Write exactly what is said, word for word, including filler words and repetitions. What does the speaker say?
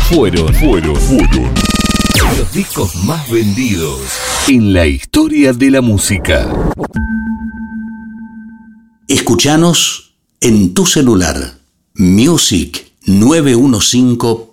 fueron, fueron, fueron los discos más vendidos en la historia de la música. Escuchanos en tu celular. Music nueve uno cinco